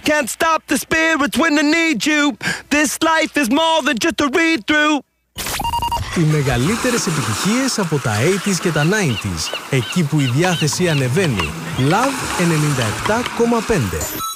Can't stop the spirits when I need you. This life is more than just a read-through. Οι μεγαλύτερες επιτυχίες από τα 80s και τα 90s. Εκεί που η διάθεση ανεβαίνει. Love 97,5.